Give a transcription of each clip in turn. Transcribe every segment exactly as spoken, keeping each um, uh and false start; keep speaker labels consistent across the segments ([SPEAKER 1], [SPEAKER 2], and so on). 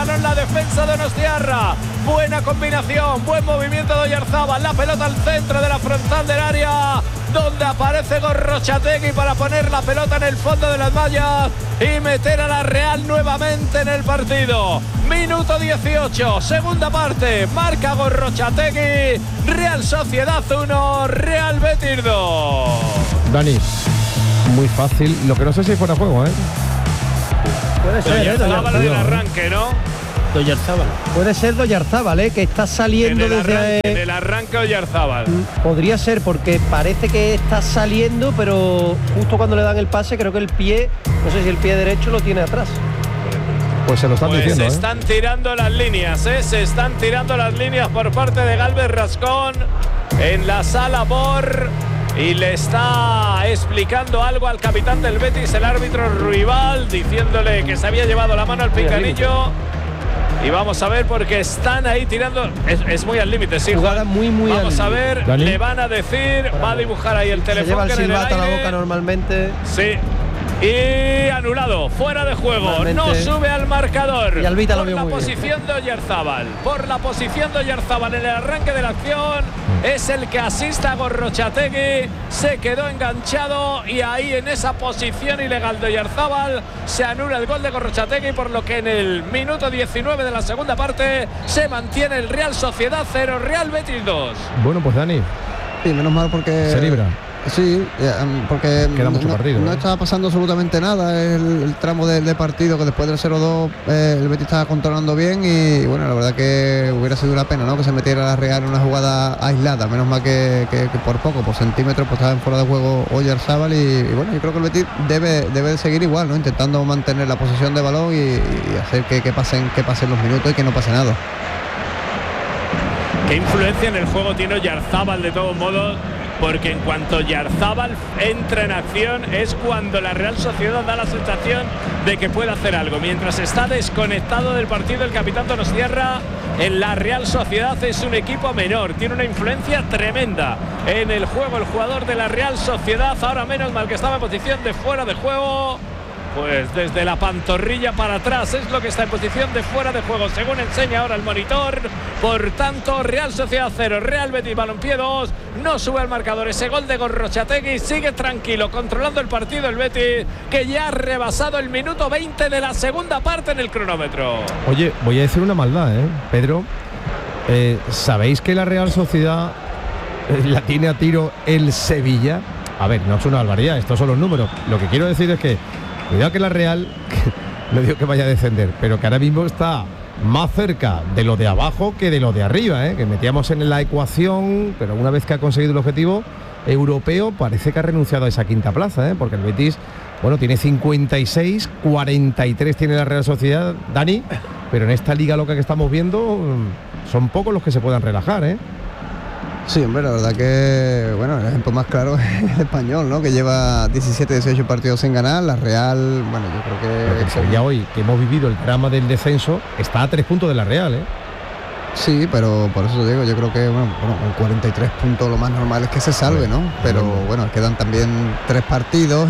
[SPEAKER 1] balón la defensa de Donostiarra. Buena combinación, buen movimiento de Oyarzábal. La pelota al centro de la frontal del área, donde aparece Gorrochategui para poner la pelota en el fondo de las mallas y meter a la Real nuevamente en el partido. Minuto dieciocho, segunda parte, marca Gorrochategui. Real Sociedad uno, Real Betis dos.
[SPEAKER 2] Dani, muy fácil, lo que no sé si fuera juego, ¿eh?
[SPEAKER 3] Puede ser, ¿eh?
[SPEAKER 1] Oyarzábal en el arranque, ¿no?
[SPEAKER 3] Oyarzábal. Puede ser de Oyarzábal, ¿eh? Que está saliendo
[SPEAKER 1] en el
[SPEAKER 3] desde...
[SPEAKER 1] Arranque, en el arranque Oyarzábal.
[SPEAKER 3] Podría ser, porque parece que está saliendo, pero justo cuando le dan el pase, creo que el pie, no sé si el pie derecho lo tiene atrás.
[SPEAKER 2] Pues se lo están
[SPEAKER 1] pues
[SPEAKER 2] diciendo,
[SPEAKER 1] se
[SPEAKER 2] ¿eh?
[SPEAKER 1] están tirando las líneas, ¿eh? Se están tirando las líneas por parte de Galvez Rascón en la sala Bor. Y le está explicando algo al capitán del Betis, el árbitro Ruibal, diciéndole que se había llevado la mano al pinganillo. Y vamos a ver, porque están ahí tirando. Es, es muy al límite, sí.
[SPEAKER 3] Jugada
[SPEAKER 1] Juan.
[SPEAKER 3] muy, muy
[SPEAKER 1] Vamos
[SPEAKER 3] al
[SPEAKER 1] a ver,
[SPEAKER 2] Dani.
[SPEAKER 1] le van a decir, va a dibujar ahí el
[SPEAKER 3] Se
[SPEAKER 1] teléfono.
[SPEAKER 3] lleva el silbato a la boca normalmente.
[SPEAKER 1] Sí. Y anulado, fuera de juego,
[SPEAKER 3] Normalmente.
[SPEAKER 1] no sube al marcador.
[SPEAKER 3] Y Albita lo
[SPEAKER 1] por
[SPEAKER 3] vio
[SPEAKER 1] la
[SPEAKER 3] muy bien.
[SPEAKER 1] posición de Oyarzábal, por la posición de Oyarzábal en el arranque de la acción, es el que asista a Gorrochategui, se quedó enganchado y ahí en esa posición ilegal de Oyarzábal se anula el gol de Gorrochategui, por lo que en el minuto diecinueve de la segunda parte se mantiene el Real Sociedad cero, Real Betis dos.
[SPEAKER 2] Bueno, pues Dani,
[SPEAKER 4] Sí, menos mal porque...
[SPEAKER 2] se libra.
[SPEAKER 4] Sí, porque
[SPEAKER 2] Queda mucho
[SPEAKER 4] no,
[SPEAKER 2] partido,
[SPEAKER 4] no
[SPEAKER 2] ¿eh?
[SPEAKER 4] estaba pasando absolutamente nada el, el tramo de, de partido, que después del cero dos eh, el Betis estaba controlando bien y bueno, la verdad que hubiera sido una pena, ¿no?, que se metiera la Real en una jugada aislada, menos mal que, que, que por poco, por centímetros, pues estaba en fuera de juego Oyarzábal y, y bueno, yo creo que el Betis debe, debe de seguir igual, ¿no?, intentando mantener la posesión de balón y, y hacer que, que, pasen, que pasen los minutos y que no pase nada.
[SPEAKER 1] ¿Qué influencia en el juego tiene Oyarzábal de todos modos? Porque en cuanto Oyarzábal entra en acción es cuando la Real Sociedad da la sensación de que puede hacer algo. Mientras está desconectado del partido el capitán Donostiarra, en la Real Sociedad es un equipo menor, tiene una influencia tremenda en el juego el jugador de la Real Sociedad. Ahora menos mal que estaba en posición de fuera de juego. Pues desde la pantorrilla para atrás es lo que está en posición de fuera de juego, según enseña ahora el monitor. Por tanto, Real Sociedad cero, Real Betis Balompié dos. No sube al marcador ese gol de Gorrochategui. Sigue tranquilo, controlando el partido el Betis, que ya ha rebasado el minuto veinte de la segunda parte en el cronómetro.
[SPEAKER 2] Oye, voy a decir una maldad, ¿eh, Pedro? Eh, ¿Sabéis que la Real Sociedad eh, la tiene a tiro el Sevilla? A ver, no es una barbaridad, estos son los números. Lo que quiero decir es que cuidado que la Real, no digo que vaya a descender, pero que ahora mismo está más cerca de lo de abajo que de lo de arriba, ¿eh? Que metíamos en la ecuación, pero una vez que ha conseguido el objetivo europeo, parece que ha renunciado a esa quinta plaza, ¿eh? Porque el Betis, bueno, tiene cincuenta y seis, cuarenta y tres tiene la Real Sociedad, Dani, pero en esta liga loca que estamos viendo, son pocos los que se puedan relajar, ¿eh?
[SPEAKER 4] Sí, hombre, la verdad que, bueno, el ejemplo más claro es el Español, ¿no?, que lleva diecisiete, dieciocho partidos sin ganar. La Real, bueno, yo creo que...
[SPEAKER 2] Pero que Sevilla hoy, que hemos vivido el drama del descenso, está a tres puntos de la Real, ¿eh?
[SPEAKER 4] Sí, pero por eso te digo, yo creo que, bueno, bueno, con cuarenta y tres puntos lo más normal es que se salve, ¿no? Pero bueno, quedan también tres partidos y,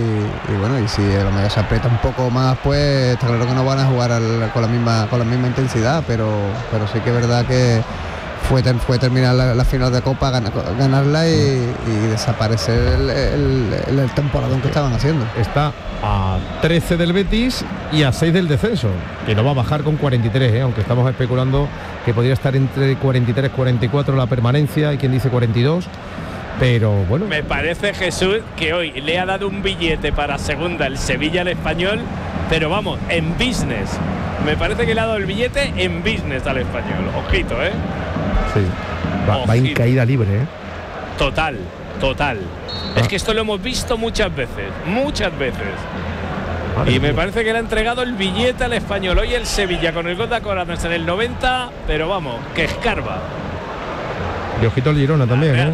[SPEAKER 4] y bueno, y si el Omega se aprieta un poco más, pues está claro que no van a jugar al, con la misma con la misma intensidad, pero, pero sí que es verdad que Fue, ter, fue terminar la, la final de Copa, gan, ganarla y, y desaparecer el, el, el, el temporadón que estaban haciendo.
[SPEAKER 2] Está a trece del Betis y a seis del descenso, que no va a bajar con cuarenta y tres, ¿eh? Aunque estamos especulando que podría estar entre cuarenta y tres y cuarenta y cuatro la permanencia, hay quien dice cuarenta y dos. Pero bueno,
[SPEAKER 1] me parece, Jesús, que hoy le ha dado un billete para segunda el Sevilla al Español, pero vamos, en business. Me parece que le ha dado el billete en business al Español. Ojito, ¿eh?
[SPEAKER 2] sí, va, va en caída libre, ¿eh?
[SPEAKER 1] Total, total.
[SPEAKER 2] Ah.
[SPEAKER 1] Es que esto lo hemos visto muchas veces, muchas veces.
[SPEAKER 2] Madre
[SPEAKER 1] y me
[SPEAKER 2] mía.
[SPEAKER 1] parece que le ha entregado el billete al Español. Hoy el Sevilla con el gol de Acorames en el noventa, pero vamos, que escarba.
[SPEAKER 2] Y ojito al Girona también, ¿eh?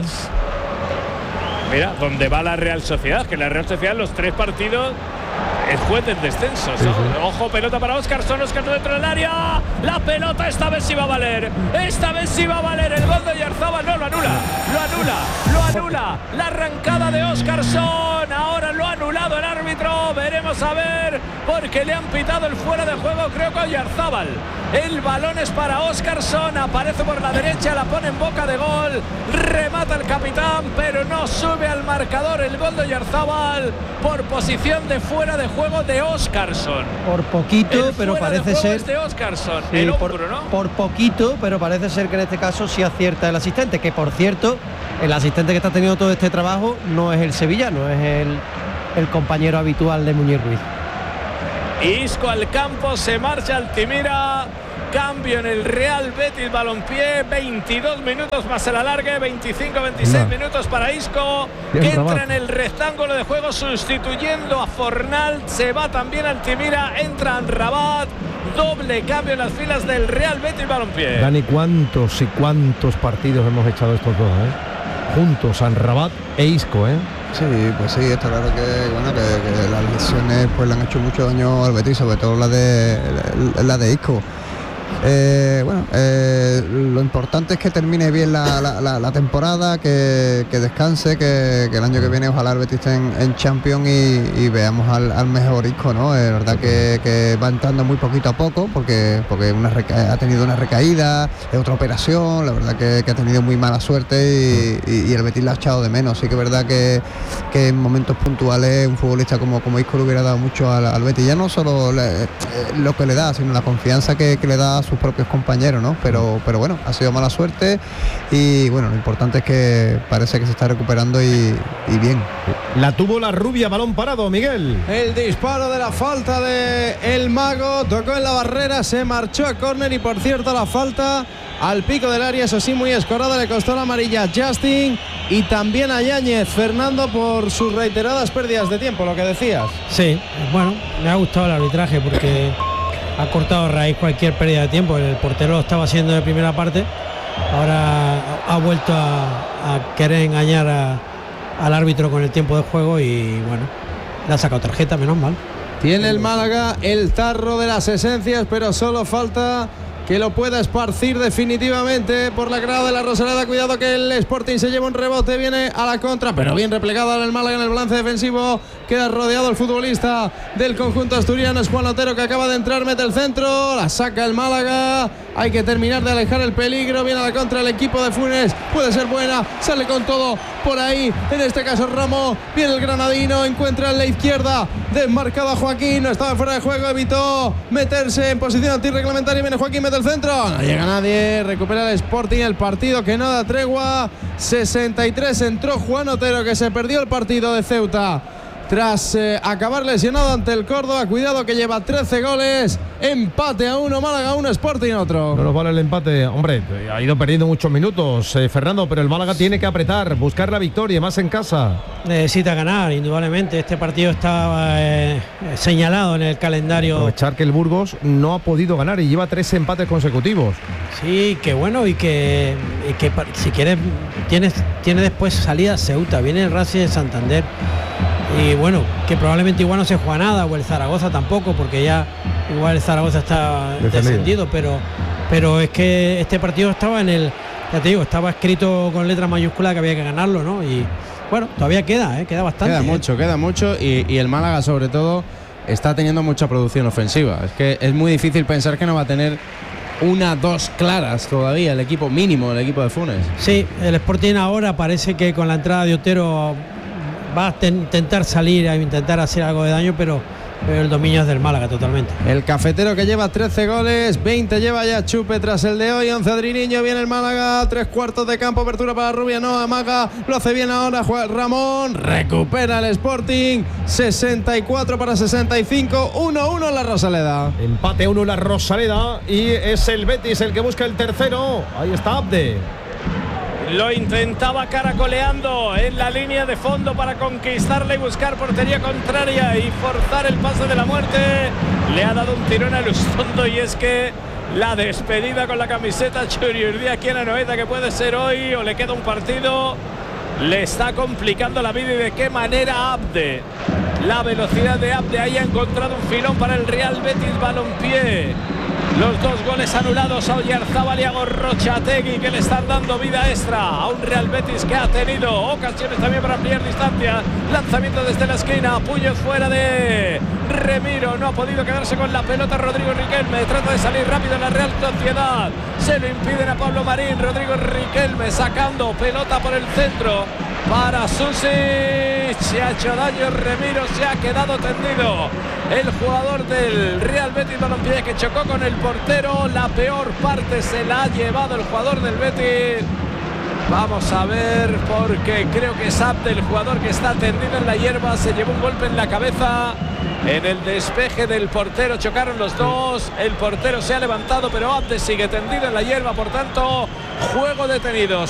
[SPEAKER 1] Mira, donde va la Real Sociedad, que la Real Sociedad los tres partidos es juez del descenso.
[SPEAKER 2] Sí,
[SPEAKER 1] ¿no?
[SPEAKER 2] sí.
[SPEAKER 1] Ojo, pelota para Óscarson, Óscarson dentro del área. La pelota esta vez sí va a valer. Esta vez sí va a valer el gol de Oyarzábal. No, lo anula, lo anula, lo anula. La arrancada de Óscarson. Ahora lo ha anulado el árbitro árbitro. Veremos a ver, porque le han pitado el fuera de juego, creo que a Oyarzábal. El balón es para Óscarson, aparece por la derecha, la pone en boca de gol, remata el capitán, pero no sube al marcador el gol de Oyarzábal por posición de fuera de juego de Óscarson.
[SPEAKER 3] Por poquito,
[SPEAKER 1] el
[SPEAKER 3] pero
[SPEAKER 1] fuera
[SPEAKER 3] parece
[SPEAKER 1] de juego
[SPEAKER 3] ser
[SPEAKER 1] es de Óscarson,
[SPEAKER 3] sí,
[SPEAKER 1] el
[SPEAKER 3] por,
[SPEAKER 1] hombro, ¿no?
[SPEAKER 3] por poquito, pero parece ser que en este caso sí acierta el asistente, que por cierto, el asistente que está teniendo todo este trabajo no es el sevillano, es el, el compañero habitual de Muñiz Ruiz.
[SPEAKER 1] Isco al campo, se marcha Altimira. Cambio en el Real Betis Balompié, veintidós minutos más el alargue, veinticinco veintiséis no. minutos para Isco, Bien, que entra Rabat. en el rectángulo de juego sustituyendo a Fornal. Se va también Altimira, entra Rabat. Doble cambio en las filas del Real Betis Balompié.
[SPEAKER 2] Dani, ¿cuántos y cuántos partidos hemos echado estos dos, eh? Juntos, Rabat e Isco, ¿eh?
[SPEAKER 4] Sí, pues sí, está claro que, bueno, que, que las lesiones pues le han hecho mucho daño al Betis, sobre todo la de, la, la de Isco. Eh, bueno, eh, lo importante es que termine bien la, la, la, la temporada, que, que descanse, que, que el año que viene ojalá el Betis esté en, en Champions y, y veamos al, al mejor Isco, ¿no? Es verdad que, que va entrando muy poquito a poco porque, porque una reca- ha tenido una recaída, de otra operación, la verdad que, que ha tenido muy mala suerte y, y, y el Betis la ha echado de menos. Sí que es verdad que, que en momentos puntuales un futbolista como, como Isco le hubiera dado mucho al, al Betis, ya no solo le, eh, lo que le da, sino la confianza que, que le da a sus propios compañeros, ¿no? Pero, pero bueno, ha sido mala suerte y bueno, lo importante es que parece que se está recuperando y, y bien.
[SPEAKER 2] La tuvo la rubia, balón parado, Miguel.
[SPEAKER 5] El disparo de la falta de el Mago, tocó en la barrera, se marchó a córner y por cierto la falta al pico del área, eso sí, muy escorada, le costó la amarilla a Justin y también a Yáñez. Fernando, por sus reiteradas pérdidas de tiempo, lo que decías.
[SPEAKER 6] Sí, bueno, me ha gustado el arbitraje porque ha cortado raíz cualquier pérdida de tiempo. El portero lo estaba haciendo de primera parte, ahora ha vuelto a, a querer engañar a, al árbitro con el tiempo de juego y bueno, le ha sacado tarjeta, menos mal.
[SPEAKER 5] Tiene el Málaga el tarro de las esencias, pero solo falta que lo pueda esparcir definitivamente por la grada de la Rosaleda. Cuidado que el Sporting se lleva un rebote, viene a la contra, pero bien replegado el Málaga en el balance defensivo. Queda rodeado el futbolista del conjunto asturiano, es Juan Otero, que acaba de entrar, mete el centro, la saca el Málaga. Hay que terminar de alejar el peligro, viene a la contra el equipo de Funes, puede ser buena, sale con todo por ahí, en este caso Ramos, viene el granadino, encuentra en la izquierda, desmarcado a Joaquín, no estaba fuera de juego, evitó meterse en posición antirreglamentaria, viene Joaquín, mete el centro, no llega nadie, recupera el Sporting el partido que no da tregua. Sesenta y tres, entró Juan Otero, que se perdió el partido de Ceuta tras eh, acabar lesionado ante el Córdoba. Cuidado que lleva trece goles, empate a uno Málaga, uno Sporting otro.
[SPEAKER 2] No nos vale el empate, hombre, ha ido perdiendo muchos minutos, eh, Fernando, pero el Málaga tiene que apretar, buscar la victoria, más en casa.
[SPEAKER 6] Necesita ganar, indudablemente. Este partido estaba eh, señalado en el calendario.
[SPEAKER 2] Aprovechar que el Burgos no ha podido ganar y lleva tres empates consecutivos.
[SPEAKER 6] Sí, que bueno, y que, y que si quieres, tienes, tiene después salida Ceuta, viene el Racing de Santander. Y bueno, que probablemente igual no se juega nada, o el Zaragoza tampoco, porque ya igual el Zaragoza está Defendido. descendido, pero, pero es que este partido estaba en el, ya te digo, estaba escrito con letras mayúsculas que había que ganarlo, ¿no? Y bueno, todavía queda, ¿eh? queda bastante.
[SPEAKER 5] Queda mucho, ¿eh? queda mucho y, y el Málaga sobre todo está teniendo mucha producción ofensiva. Es que es muy difícil pensar que no va a tener una, dos claras todavía el equipo mínimo, el equipo de Funes.
[SPEAKER 6] Sí, el Sporting ahora parece que con la entrada de Otero va a intentar salir, a intentar hacer algo de daño, pero, pero el dominio es del Málaga totalmente.
[SPEAKER 5] El cafetero que lleva trece goles, veinte lleva ya Chupe tras el de hoy, once Adriniño, viene el Málaga, tres cuartos de campo, apertura para Rubia, no, amaga, lo hace bien ahora Juan Ramón, recupera el Sporting, sesenta y cuatro para sesenta y cinco, uno uno en la Rosaleda.
[SPEAKER 2] Empate uno en la Rosaleda y es el Betis el que busca el tercero, ahí está Abde.
[SPEAKER 1] Lo intentaba caracoleando en la línea de fondo para conquistarla y buscar portería contraria y forzar el pase de la muerte. Le ha dado un tirón a Lustondo y es que la despedida con la camiseta Churiurdía aquí en Anoeta, que puede ser hoy o le queda un partido, le está complicando la vida. Y de qué manera Abde, la velocidad de Abde ahí ha encontrado un filón para el Real Betis Balompié. Los dos goles anulados a Oyarzábal y a Gorrochategui, que le están dando vida extra a un Real Betis que ha tenido ocasiones también para ampliar distancia. Lanzamiento desde la esquina, Puyo fuera de Remiro, no ha podido quedarse con la pelota Rodrigo Riquelme, trata de salir rápido en la Real Sociedad, se lo impiden a Pablo Marín. Rodrigo Riquelme sacando pelota por el centro para Susic, se ha hecho daño Remiro, se ha quedado tendido el jugador del Real Betis Balompié, que chocó con el portero. La peor parte se la ha llevado el jugador del Betis. Vamos a ver, porque creo que es Abde, el jugador que está tendido en la hierba, se llevó un golpe en la cabeza en el despeje del portero, chocaron los dos, el portero se ha levantado, pero Abde sigue tendido en la hierba, por tanto, juego detenido.